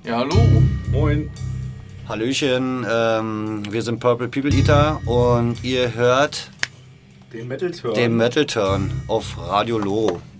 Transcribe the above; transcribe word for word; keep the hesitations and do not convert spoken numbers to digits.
Ja, hallo. Moin. Hallöchen, ähm, wir sind Purple People Eater und ihr hört Den Metal Turn. den Metal Turn auf Radio Loh.